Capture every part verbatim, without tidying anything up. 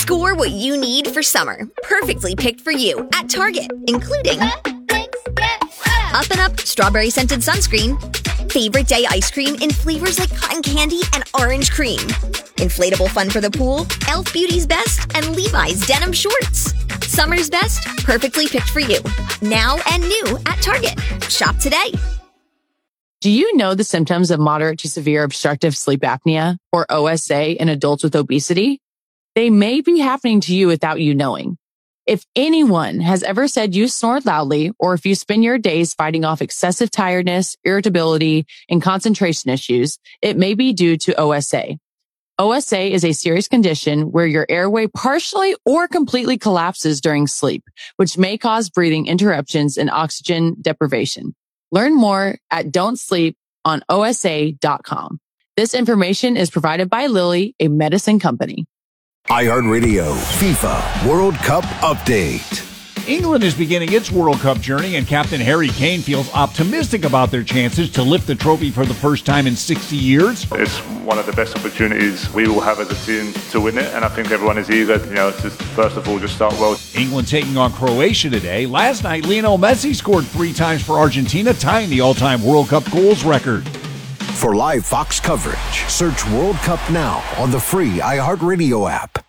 Score what you need for summer. Perfectly picked for you at Target, including Up and Up Strawberry Scented Sunscreen, Favorite Day Ice Cream in flavors like cotton candy and orange cream, inflatable fun for the pool, e l f Beauty's Best, and Levi's Denim Shorts. Summer's best, perfectly picked for you. Now and new at Target. Shop today. Do you know the symptoms of moderate to severe obstructive sleep apnea, or O S A, in adults with obesity? They may be happening to you without you knowing. If anyone has ever said you snore loudly, or if you spend your days fighting off excessive tiredness, irritability, and concentration issues, it may be due to O S A. O S A is a serious condition where your airway partially or completely collapses during sleep, which may cause breathing interruptions and oxygen deprivation. Learn more at don't sleep on O S A dot com. This information is provided by Lilly, a medicine company. iHeartRadio FIFA World Cup Update. England is beginning its World Cup journey, and Captain Harry Kane feels optimistic about their chances to lift the trophy for the first time in sixty years. It's one of the best opportunities we will have as a team to win it, and I think everyone is eager, you know, to first of all just start well. England taking on Croatia today. Last night, Lionel Messi scored three times for Argentina, tying the all-time World Cup goals record. For live Fox coverage, search World Cup now on the free iHeartRadio app.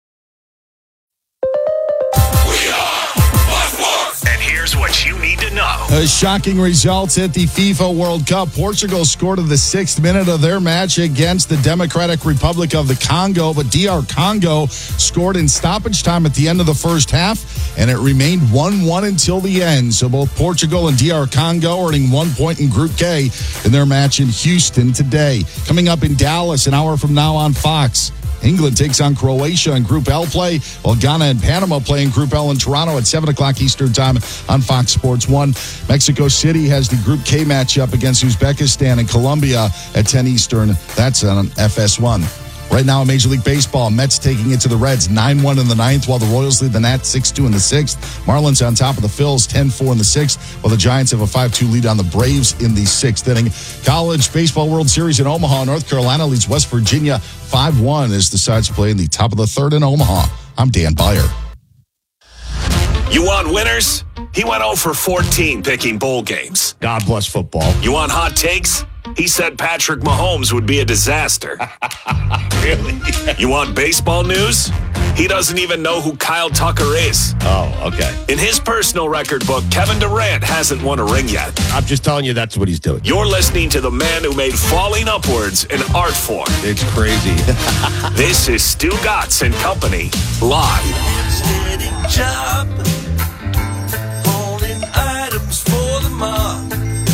What you need to know. Uh, shocking results at the FIFA World Cup. Portugal scored in the sixth minute of their match against the Democratic Republic of the Congo, but D R Congo scored in stoppage time at the end of the first half, and it remained one one until the end. So both Portugal and D R Congo earning one point in Group K in their match in Houston today. Coming up in Dallas an hour from now on Fox, England takes on Croatia in Group L play, while Ghana and Panama play in Group L in Toronto at seven o'clock Eastern Time on Fox Sports one. Mexico City has the Group K matchup against Uzbekistan and Colombia at ten Eastern. That's on F S one. Right now in Major League Baseball, Mets taking it to the Reds nine one in the ninth, while the Royals lead the Nats six two in the sixth. Marlins on top of the Phils ten four in the sixth, while the Giants have a five two lead on the Braves in the sixth inning. College Baseball World Series in Omaha, North Carolina leads West Virginia five one as the sides play in the top of the third in Omaha. I'm Dan Beyer. You want winners? He went oh for fourteen picking bowl games. God bless football. You want hot takes? He said Patrick Mahomes would be a disaster. Really? You want baseball news? He doesn't even know who Kyle Tucker is. Oh, okay. In his personal record book, Kevin Durant hasn't won a ring yet. I'm just telling you that's what he's doing. You're listening to the man who made falling upwards an art form. It's crazy. This is Stu Gatz and Company, live. Steady job, holding items for the mob.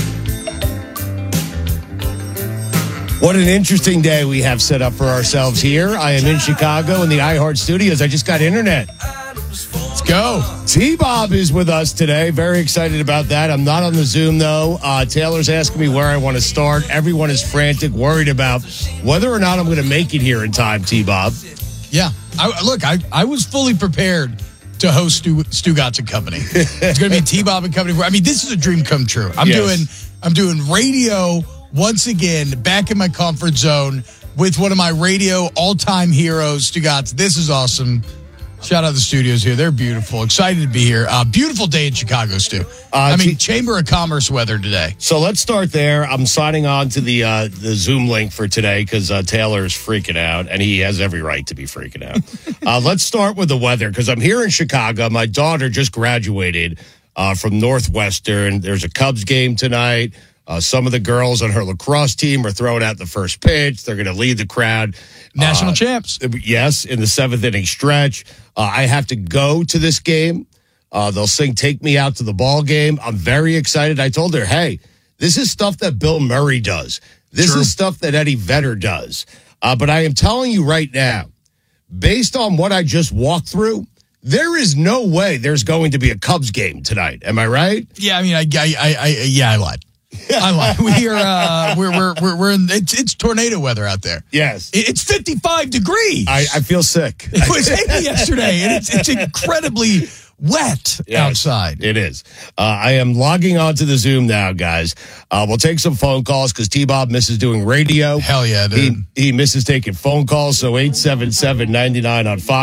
What an interesting day we have set up for ourselves here. I am in Chicago in the iHeart Studios. I just got internet. Let's go. T-Bob is with us today. Very excited about that. I'm not on the Zoom, though. Uh, Taylor's asking me where I want to start. Everyone is frantic, worried about whether or not I'm going to make it here in time, T-Bob. Yeah. I, look, I, I was fully prepared to host Stu, Stu Gatz and Company. It's going to be T-Bob and Company. I mean, this is a dream come true. I'm Yes. doing I'm doing radio once again, back in my comfort zone with one of my radio all-time heroes, Stu Gatz. This is awesome. Shout out the studios here. They're beautiful. Excited to be here. Uh, beautiful day in Chicago, Stu. Uh, I mean, t- Chamber of Commerce weather today. So let's start there. I'm signing on to the uh, the Zoom link for today because uh, Taylor is freaking out, and he has every right to be freaking out. uh, let's start with the weather because I'm here in Chicago. My daughter just graduated uh, from Northwestern. There's a Cubs game tonight. Uh, some of the girls on her lacrosse team are throwing out the first pitch. They're going to lead the crowd. National uh, champs. Yes, in the seventh inning stretch. Uh, I have to go to this game. Uh, they'll sing Take Me Out to the Ball Game. I'm very excited. I told her, hey, this is stuff that Bill Murray does. This True. is stuff that Eddie Vedder does. Uh, but I am telling you right now, based on what I just walked through, there is no way there's going to be a Cubs game tonight. Am I right? Yeah, I mean, I, I, I, I yeah, I lied. I lied. We are, uh, we're, we're, we're, we're in, it's, it's tornado weather out there. Yes. It's fifty-five degrees. I, I feel sick. It was eighty yesterday, and it's, it's incredibly wet Yes, outside. It is. Uh, I am logging on to the Zoom now, guys. Uh, we'll take some phone calls because T-Bob misses doing radio. Hell yeah, dude. He, he misses taking phone calls, so eight seven seven, nine nine on Fox.